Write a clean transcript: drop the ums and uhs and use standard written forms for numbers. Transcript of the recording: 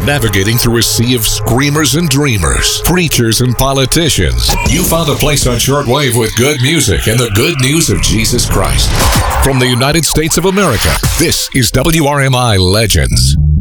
navigating through a sea of screamers and dreamers, preachers and politicians. You found a place on shortwave with good music and the good news of Jesus Christ. From the United States of America, this is WRMI Legends.